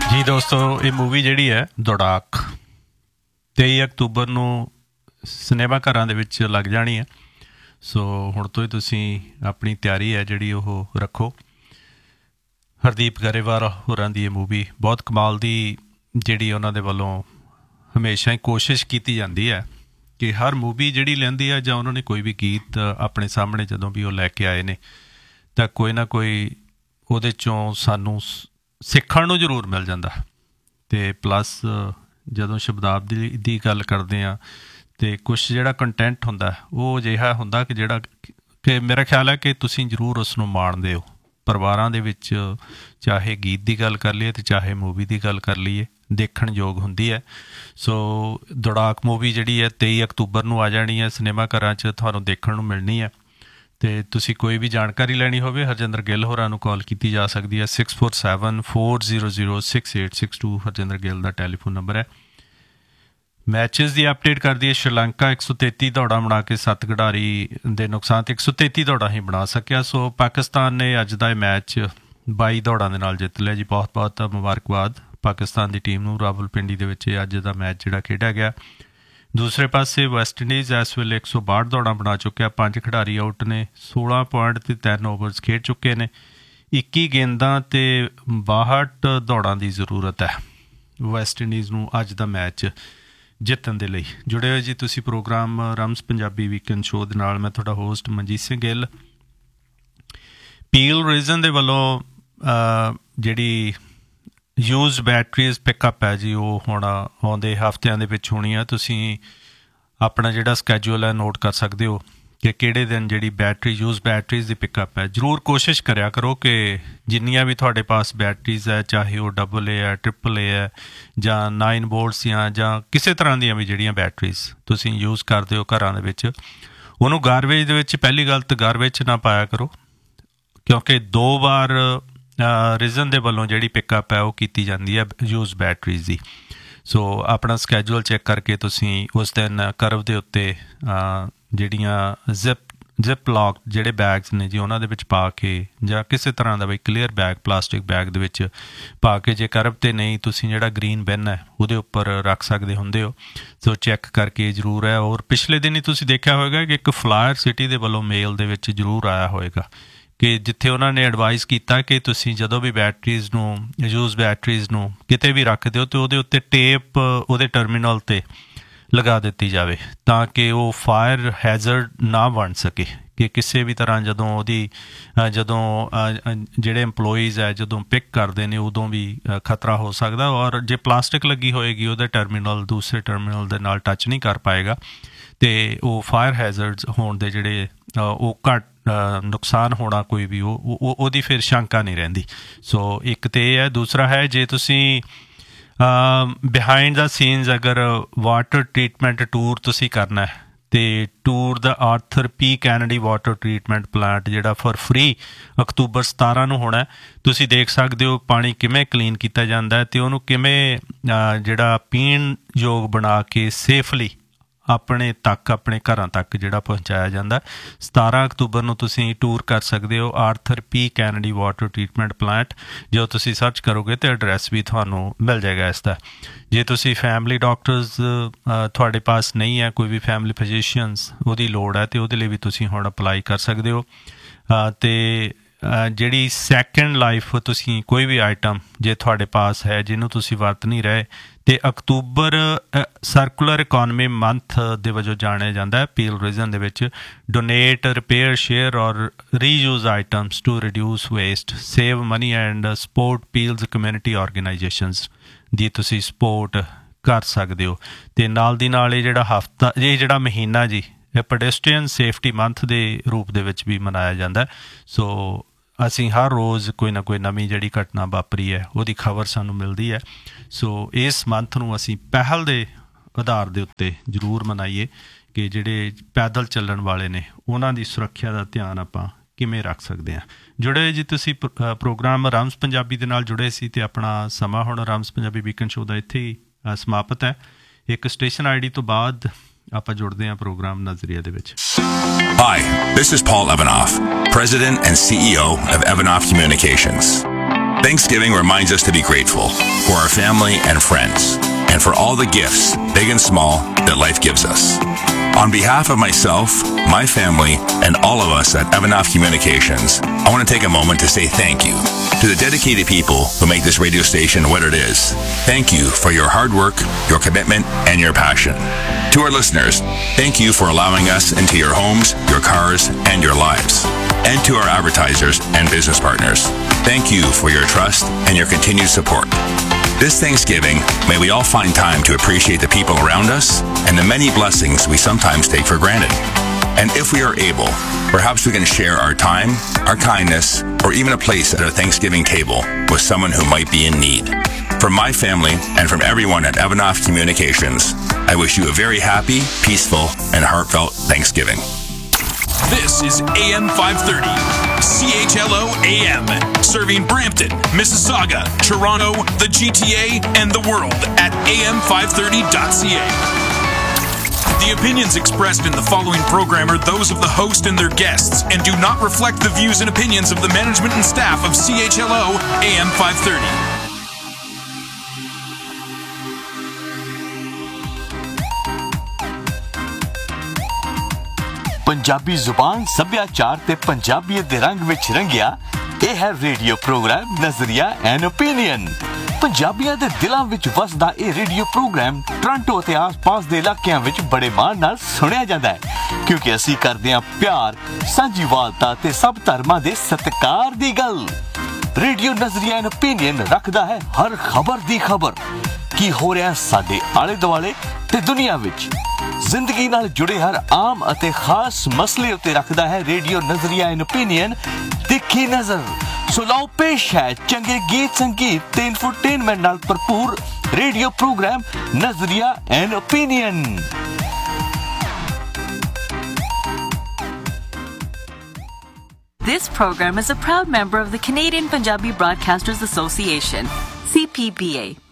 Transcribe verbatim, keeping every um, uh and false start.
ਜੀ ਦੋਸਤੋ, ਇਹ ਮੂਵੀ ਜਿਹੜੀ ਹੈ ਦੌੜਾਕ ਤੇਈ ਅਕਤੂਬਰ ਨੂੰ ਸਿਨੇਮਾ ਘਰਾਂ ਦੇ ਵਿੱਚ ਲੱਗ ਜਾਣੀ ਹੈ। ਸੋ ਹੁਣ ਤੋਂ ਹੀ ਤੁਸੀਂ ਆਪਣੀ ਤਿਆਰੀ ਹੈ ਜਿਹੜੀ ਉਹ ਰੱਖੋ। ਹਰਦੀਪ ਗਰੇਵਾਲ ਹੋਰਾਂ ਦੀ ਇਹ ਮੂਵੀ ਬਹੁਤ ਕਮਾਲ ਦੀ ਜਿਹੜੀ ਉਹਨਾਂ ਦੇ ਵੱਲੋਂ ਹਮੇਸ਼ਾ ਹੀ ਕੋਸ਼ਿਸ਼ ਕੀਤੀ ਜਾਂਦੀ ਹੈ ਕਿ ਹਰ ਮੂਵੀ ਜਿਹੜੀ ਲੈਂਦੀ ਹੈ ਜਾਂ ਉਹਨਾਂ ਨੇ ਕੋਈ ਵੀ ਗੀਤ ਆਪਣੇ ਸਾਹਮਣੇ ਜਦੋਂ ਵੀ ਉਹ ਲੈ ਕੇ ਆਏ ਨੇ ਤਾਂ ਕੋਈ ਨਾ ਕੋਈ ਉਹਦੇ 'ਚੋਂ ਸਾਨੂੰ ਸਿੱਖਣ ਨੂੰ ਜ਼ਰੂਰ ਮਿਲ ਜਾਂਦਾ। ਅਤੇ ਪਲੱਸ ਜਦੋਂ ਸ਼ਬਦਾਵਲੀ ਦੀ ਗੱਲ ਕਰਦੇ ਹਾਂ ਅਤੇ ਕੁਛ ਜਿਹੜਾ ਕੰਟੈਂਟ ਹੁੰਦਾ ਉਹ ਅਜਿਹਾ ਹੁੰਦਾ ਕਿ ਜਿਹੜਾ ਕਿ ਮੇਰਾ ਖਿਆਲ ਹੈ ਕਿ ਤੁਸੀਂ ਜ਼ਰੂਰ ਉਸ ਨੂੰ ਮਾਣਦੇ ਹੋ। ਪਰਿਵਾਰਾਂ ਦੇ ਵਿੱਚ ਚਾਹੇ ਗੀਤ ਦੀ ਗੱਲ ਕਰ ਲਈਏ ਅਤੇ ਚਾਹੇ ਮੂਵੀ ਦੀ ਗੱਲ ਕਰ ਲਈਏ, ਦੇਖਣ ਯੋਗ ਹੁੰਦੀ ਹੈ। ਸੋ ਦੌੜਾਕ ਮੂਵੀ ਜਿਹੜੀ ਹੈ ਤੇਈ ਅਕਤੂਬਰ ਨੂੰ ਆ ਜਾਣੀ ਹੈ, ਸਿਨੇਮਾ ਘਰਾਂ 'ਚ ਤੁਹਾਨੂੰ ਦੇਖਣ ਨੂੰ ਮਿਲਣੀ ਹੈ। ਅਤੇ ਤੁਸੀਂ ਕੋਈ ਵੀ ਜਾਣਕਾਰੀ ਲੈਣੀ ਹੋਵੇ ਹਰਜਿੰਦਰ ਗਿੱਲ ਹੋਰਾਂ ਨੂੰ ਕਾਲ ਕੀਤੀ ਜਾ ਸਕਦੀ ਹੈ six four seven four zero zero six eight six to Harjinder Gill the telephone number ਹੈ। ਮੈਚਿਸ ਦੀ ਅਪਡੇਟ ਕਰਦੀ ਹੈ। ਸ਼੍ਰੀਲੰਕਾ ਇੱਕ ਸੌ ਤੇਤੀ ਦੌੜਾਂ ਬਣਾ ਕੇ ਸੱਤ ਖਿਡਾਰੀ ਦੇ ਨੁਕਸਾਨ 'ਤੇ ਇੱਕ ਸੌ ਤੇਤੀ ਦੌੜਾਂ ਹੀ ਬਣਾ ਸਕਿਆ। ਸੋ ਪਾਕਿਸਤਾਨ ਨੇ ਅੱਜ ਦਾ ਇਹ ਮੈਚ ਬਾਈ ਦੌੜਾਂ ਦੇ ਨਾਲ ਜਿੱਤ ਲਿਆ ਜੀ। ਬਹੁਤ ਬਹੁਤ ਮੁਬਾਰਕਬਾਦ ਪਾਕਿਸਤਾਨ ਦੀ ਟੀਮ ਨੂੰ। ਰਾਵਲਪਿੰਡੀ ਦੇ ਵਿੱਚ ਅੱਜ ਦਾ ਮੈਚ ਜਿਹੜਾ ਖੇਡਿਆ ਗਿਆ। ਦੂਸਰੇ ਪਾਸੇ ਵੈਸਟ ਇੰਡੀਜ਼ ਇਸ ਵੇਲੇ ਇੱਕ ਸੌ ਬਾਹਠ ਦੌੜਾਂ ਬਣਾ ਚੁੱਕਿਆ। ਪੰਜ ਖਿਡਾਰੀ ਆਊਟ ਨੇ। ਸੋਲਾਂ ਪੁਆਇੰਟ ਅਤੇ ਤਿੰਨ ਓਵਰਸ ਖੇਡ ਚੁੱਕੇ ਨੇ। ਇੱਕੀ ਗੇਂਦਾਂ ਅਤੇ ਬਾਹਠ ਦੌੜਾਂ ਦੀ ਜ਼ਰੂਰਤ ਹੈ ਵੈਸਟ ਇੰਡੀਜ਼ ਨੂੰ ਅੱਜ ਦਾ ਮੈਚ ਜਿੱਤਣ ਦੇ ਲਈ। ਜੁੜੇ ਹੋਏ ਜੀ ਤੁਸੀਂ ਪ੍ਰੋਗਰਾਮ ਰਮਸ ਪੰਜਾਬੀ ਵੀਕਐਂਡ ਸ਼ੋਅ ਦੇ ਨਾਲ। ਮੈਂ ਤੁਹਾਡਾ host Manjeet Singh Gill. Peel reason ਦੇ ਵੱਲੋਂ ਜਿਹੜੀ ਯੂਜ਼ਡ ਬੈਟਰੀਜ਼ ਪਿਕਅਪ ਹੈ ਜੀ ਉਹ ਹੁਣ ਆਉਂਦੇ ਹਫ਼ਤਿਆਂ ਦੇ ਵਿੱਚ ਹੋਣੀ ਆ। ਤੁਸੀਂ ਆਪਣਾ ਜਿਹੜਾ ਸਕੈਜੂਲ ਹੈ ਨੋਟ ਕਰ ਸਕਦੇ ਹੋ ਕਿ ਕਿਹੜੇ ਦਿਨ ਜਿਹੜੀ ਬੈਟਰੀ ਯੂਜ਼ ਬੈਟਰੀਜ਼ ਦੀ ਪਿਕਅਪ ਹੈ। ਜ਼ਰੂਰ ਕੋਸ਼ਿਸ਼ ਕਰਿਆ ਕਰੋ ਕਿ ਜਿੰਨੀਆਂ ਵੀ ਤੁਹਾਡੇ ਪਾਸ ਬੈਟਰੀਜ਼ ਹੈ, ਚਾਹੇ ਉਹ ਡਬਲ ਏ ਹੈ, ਟ੍ਰਿਪਲ ਏ ਹੈ ਜਾਂ ਨਾਈਨ ਵੋਲਟਸ ਜਾਂ ਜਾਂ ਕਿਸੇ ਤਰ੍ਹਾਂ ਦੀਆਂ ਵੀ ਜਿਹੜੀਆਂ ਬੈਟਰੀਜ਼ ਤੁਸੀਂ ਯੂਜ਼ ਕਰਦੇ ਹੋ ਘਰਾਂ ਦੇ ਵਿੱਚ, ਉਹਨੂੰ ਗਾਰਬੇਜ ਦੇ ਵਿੱਚ ਪਹਿਲੀ ਗੱਲ ਤਾਂ ਗਾਰਬੇਜ 'ਚ ਨਾ ਪਾਇਆ ਕਰੋ, ਕਿਉਂਕਿ ਦੋ ਵਾਰ ਰੀਜ਼ਨ ਦੇ ਵੱਲੋਂ ਜਿਹੜੀ ਪਿਕਅਪ ਹੈ ਉਹ ਕੀਤੀ ਜਾਂਦੀ ਹੈ ਯੂਜ਼ ਬੈਟਰੀਜ਼ ਦੀ। ਸੋ ਆਪਣਾ ਸਕੈਜੂਲ ਚੈੱਕ ਕਰਕੇ ਤੁਸੀਂ ਉਸ ਦਿਨ ਕਰਵ ਦੇ ਉੱਤੇ ਜਿਹੜੀਆਂ ਜ਼ਿਪ ਜ਼ਿਪ ਲੌਕ ਜਿਹੜੇ ਬੈਗਸ ਨੇ ਜੀ ਉਹਨਾਂ ਦੇ ਵਿੱਚ ਪਾ ਕੇ ਜਾਂ ਕਿਸੇ ਤਰ੍ਹਾਂ ਦਾ ਬਈ ਕਲੀਅਰ ਬੈਗ ਪਲਾਸਟਿਕ ਬੈਗ ਦੇ ਵਿੱਚ ਪਾ ਕੇ, ਜੇ ਕਰਵ 'ਤੇ ਨਹੀਂ ਤੁਸੀਂ ਜਿਹੜਾ ਗਰੀਨ ਬਿਨ ਹੈ ਉਹਦੇ ਉੱਪਰ ਰੱਖ ਸਕਦੇ ਹੁੰਦੇ ਹੋ। ਸੋ ਚੈੱਕ ਕਰਕੇ ਜ਼ਰੂਰ ਹੈ। ਔਰ ਪਿਛਲੇ ਦਿਨ ਹੀ ਤੁਸੀਂ ਦੇਖਿਆ ਹੋਵੇਗਾ ਕਿ ਇੱਕ ਫਲਾਇਰ ਸਿਟੀ ਦੇ ਵੱਲੋਂ ਮੇਲ ਦੇ ਵਿੱਚ ਜ਼ਰੂਰ ਆਇਆ ਹੋਵੇਗਾ ਕਿ ਜਿੱਥੇ ਉਹਨਾਂ ਨੇ ਐਡਵਾਈਸ ਕੀਤਾ ਕਿ ਤੁਸੀਂ ਜਦੋਂ ਵੀ ਬੈਟਰੀਜ਼ ਨੂੰ ਯੂਜ਼ ਬੈਟਰੀਜ਼ ਨੂੰ ਕਿਤੇ ਵੀ ਰੱਖਦੇ ਹੋ ਤਾਂ ਉਹਦੇ ਉੱਤੇ ਟੇਪ ਉਹਦੇ ਟਰਮੀਨਲ 'ਤੇ ਲਗਾ ਦਿੱਤੀ ਜਾਵੇ ਤਾਂ ਕਿ ਉਹ ਫਾਇਰ ਹੈਜ਼ਰਡ ਨਾ ਬਣ ਸਕੇ, ਕਿ ਕਿਸੇ ਵੀ ਤਰ੍ਹਾਂ ਜਦੋਂ ਉਹਦੀ ਜਦੋਂ ਜਿਹੜੇ ਇੰਪਲੋਈਜ਼ ਹੈ ਜਦੋਂ ਪਿਕ ਕਰਦੇ ਨੇ ਉਦੋਂ ਵੀ ਖਤਰਾ ਹੋ ਸਕਦਾ। ਔਰ ਜੇ ਪਲਾਸਟਿਕ ਲੱਗੀ ਹੋਏਗੀ ਉਹਦੇ ਟਰਮੀਨਲ ਦੂਸਰੇ ਟਰਮੀਨਲ ਦੇ ਨਾਲ ਟੱਚ ਨਹੀਂ ਕਰ ਪਾਏਗਾ ਅਤੇ ਉਹ ਫਾਇਰ ਹੈਜ਼ਰਡਸ ਹੋਣ ਦੇ ਜਿਹੜੇ ਉਹ ਘੱਟ ਨੁਕਸਾਨ ਹੋਣਾ ਕੋਈ ਵੀ ਉਹ ਉਹਦੀ ਫਿਰ ਸ਼ੰਕਾ ਨਹੀਂ ਰਹਿੰਦੀ। ਸੋ ਇੱਕ ਤਾਂ ਇਹ ਹੈ। ਦੂਸਰਾ ਹੈ ਜੇ ਤੁਸੀਂ ਬਿਹਾਈਂਡ ਦਾ ਸੀਨਸ ਅਗਰ ਵਾਟਰ ਟਰੀਟਮੈਂਟ ਟੂਰ ਤੁਸੀਂ ਕਰਨਾ ਹੈ ਅਤੇ ਟੂਰ ਦਾ ਆਰਥਰ ਪੀ ਕੈਨੇਡੀ ਵਾਟਰ ਟਰੀਟਮੈਂਟ ਪਲਾਂਟ ਜਿਹੜਾ ਫॉर ਫਰੀ ਅਕਤੂਬਰ ਸਤਾਰਾਂ ਨੂੰ ਹੋਣਾ। ਤੁਸੀਂ ਦੇਖ ਸਕਦੇ ਹੋ ਪਾਣੀ ਕਿਵੇਂ ਕਲੀਨ ਕੀਤਾ ਜਾਂਦਾ ਅਤੇ ਉਹਨੂੰ ਕਿਵੇਂ ਜਿਹੜਾ ਪੀਣ ਯੋਗ ਬਣਾ ਕੇ ਸੇਫਲੀ ਆਪਣੇ ਤੱਕ ਆਪਣੇ ਘਰਾਂ ਤੱਕ ਜਿਹੜਾ ਪਹੁੰਚਾਇਆ ਜਾਂਦਾ। ਸਤਾਰਾਂ ਅਕਤੂਬਰ ਨੂੰ ਤੁਸੀਂ ਟੂਰ ਕਰ ਸਕਦੇ ਹੋ ਆਰਥਰ ਪੀ ਕੈਨੇਡੀ ਵਾਟਰ ਟਰੀਟਮੈਂਟ ਪਲਾਂਟ। ਜੋ ਤੁਸੀਂ ਸਰਚ ਕਰੋਗੇ ਤਾਂ ਐਡਰੈਸ ਵੀ ਤੁਹਾਨੂੰ ਮਿਲ ਜਾਏਗਾ ਇਸ ਦਾ। ਜੇ ਤੁਸੀਂ ਫੈਮਿਲੀ ਡਾਕਟਰਸ ਤੁਹਾਡੇ ਪਾਸ ਨਹੀਂ ਹੈ, ਕੋਈ ਵੀ ਫੈਮਿਲੀ ਫਿਜ਼ੀਸ਼ੀਅਨਸ ਉਹਦੀ ਲੋੜ ਹੈ ਅਤੇ ਉਹਦੇ ਲਈ ਵੀ ਤੁਸੀਂ ਹੁਣ ਅਪਲਾਈ ਕਰ ਸਕਦੇ ਹੋ। ਅਤੇ ਜਿਹੜੀ ਸੈਕਿੰਡ ਲਾਈਫ ਤੁਸੀਂ ਕੋਈ ਵੀ ਆਈਟਮ ਜੇ ਤੁਹਾਡੇ ਪਾਸ ਹੈ ਜਿਹਨੂੰ ਤੁਸੀਂ ਵਰਤ ਨਹੀਂ ਰਹੇ ਅਤੇ ਅਕਤੂਬਰ ਸਰਕੂਲਰ ਇਕੋਨਮੀ ਮੰਥ ਦੇ ਵਜੋਂ ਜਾਣਿਆ ਜਾਂਦਾ ਹੈ ਪੀਲ ਰੀਜ਼ਨ ਦੇ ਵਿੱਚ। ਡੋਨੇਟ, ਰਿਪੇਅਰ, ਸ਼ੇਅਰ ਔਰ reuse items to reduce waste, save money and support peels community ਔਰਗੇਨਾਈਜੇਸ਼ਨਸ ਦੀ ਤੁਸੀਂ ਸਪੋਰਟ ਕਰ ਸਕਦੇ ਹੋ। ਅਤੇ ਨਾਲ ਦੀ ਨਾਲ ਇਹ ਜਿਹੜਾ ਹਫ਼ਤਾ ਇਹ ਜਿਹੜਾ ਮਹੀਨਾ ਜੀ ਇਹ ਪੈਡੈਸਟਰੀਅਨ ਸੇਫਟੀ ਮੰਥ ਦੇ ਰੂਪ ਦੇ ਵਿੱਚ ਵੀ ਮਨਾਇਆ ਜਾਂਦਾ। ਸੋ ਅਸੀਂ ਹਰ ਰੋਜ਼ ਕੋਈ ਨਾ ਕੋਈ ਨਵੀਂ ਜਿਹੜੀ ਘਟਨਾ ਵਾਪਰੀ ਹੈ ਉਹਦੀ ਖਬਰ ਸਾਨੂੰ ਮਿਲਦੀ ਹੈ। ਸੋ ਇਸ ਮੰਥ ਨੂੰ ਅਸੀਂ ਪਹਿਲ ਦੇ ਆਧਾਰ ਦੇ ਉੱਤੇ ਜ਼ਰੂਰ ਮਨਾਈਏ ਕਿ ਜਿਹੜੇ ਪੈਦਲ ਚੱਲਣ ਵਾਲੇ ਨੇ ਉਹਨਾਂ ਦੀ ਸੁਰੱਖਿਆ ਦਾ ਧਿਆਨ ਆਪਾਂ ਕਿਵੇਂ ਰੱਖ ਸਕਦੇ ਹਾਂ। ਜੁੜੇ ਜੀ ਤੁਸੀਂ ਪ੍ਰੋਗਰਾਮ ਰਮਸ ਪੰਜਾਬੀ ਦੇ ਨਾਲ ਜੁੜੇ ਸੀ ਅਤੇ ਆਪਣਾ ਸਮਾਂ ਹੁਣ ਰਮਸ ਪੰਜਾਬੀ ਵੀਕਐਂਡ ਸ਼ੋਅ ਦਾ ਇੱਥੇ ਹੀ ਸਮਾਪਤ ਹੈ। ਇੱਕ ਸਟੇਸ਼ਨ ਆਈ ਡੀ ਤੋਂ ਬਾਅਦ ਆਪਾਂ ਜੁੜਦੇ ਹਾਂ ਪ੍ਰੋਗਰਾਮ ਨਜ਼ਰੀਆ ਦੇ ਵਿੱਚ। Hi, this is Paul Evanoff, President and C E O of Evanoff Communications. Thanksgiving reminds us to be grateful for our family and friends, and for all the gifts, big and small, that life gives us. On behalf of myself, my family, and all of us at Evanoff Communications, I want to take a moment to say thank you to the dedicated people who make this radio station what it is. Thank you for your hard work, your commitment, and your passion. To our listeners, thank you for allowing us into your homes, your cars, and your lives. And to our advertisers and business partners, thank you for your trust and your continued support. This Thanksgiving, may we all find time to appreciate the people around us and the many blessings we sometimes take for granted. And if we are able, perhaps we can share our time, our kindness, or even a place at our Thanksgiving table with someone who might be in need. From my family and from everyone at Evanoff Communications, I wish you a very happy, peaceful, and heartfelt Thanksgiving. This is A M five thirty, C H L O A M, serving Brampton, Mississauga, Toronto, the G T A, and the world at A M five thirty dot C A. The opinions expressed in the following program are those of the host and their guests and do not reflect the views and opinions of the management and staff of C H L O A M five thirty. Punjabi जुबान सभ्याचार ते पंजाबीयत दे रंग विच रंगिया ਇਹ ਹੈ radio programme ਨਜ਼ਰੀਆ and opinion ਪੰਜਾਬੀਆਂ ਦੇ ਦਿਲਾਂ ਵਿੱਚ ਵਸਦਾ ਇਹ ਰੇਡੀਓ ਪ੍ਰੋਗਰਾਮ ਟੋਰਾਂਟੋ ਅਤੇ ਆਸ-ਪਾਸ ਦੇ ਇਲਾਕਿਆਂ ਵਿੱਚ ਬੜੇ ਮਾਣ ਨਾਲ ਸੁਣਿਆ ਜਾਂਦਾ ਹੈ ਕਿਉਂਕਿ ਅਸੀਂ ਕਰਦੇ ਹਾਂ ਪਿਆਰ ਸਾਂਝੀਵਾਲਤਾ ਤੇ ਸਭ ਧਰਮਾਂ ਦੇ ਸਤਿਕਾਰ ਦੀ ਗੱਲ ਰੇਡੀਓ ਨਜ਼ਰੀਆ ਐਂਡ ਓਪੀਨੀਅਨ ਰੱਖਦਾ ਹੈ ਹਰ ਖਬਰ ਦੀ ਖਬਰ ਕੀ ਹੋ ਰਿਹਾ ਸਾਡੇ ਆਲੇ ਦੁਆਲੇ ਤੇ ਦੁਨੀਆ ਵਿੱਚ ਜ਼ਿੰਦਗੀ ਨਾਲ ਜੁੜੇ ਹਰ ਆਮ ਅਤੇ ਖਾਸ ਮਸਲੇ ਉੱਤੇ ਰੱਖਦਾ ਹੈ ਰੇਡੀਓ ਨਜ਼ਰੀਆ ਐਂਡ ਓਪੀਨੀਅਨ ਤਿੱਖੀ ਨਜ਼ਰ ਸੋ ਲਓ ਪੇਸ਼ ਹੈ ਚੰਗੇ ਗੀਤ ਸੰਗੀਤ ਤੇ ਇਨਫੋਟੇਨਮੈਂਟ ਨਾਲ ਭਰਪੂਰ ਰੇਡੀਓ ਪ੍ਰੋਗਰਾਮ ਨਜ਼ਰੀਆ and opinion This program is a proud member of the Canadian Punjabi Broadcasters Association, C P B A.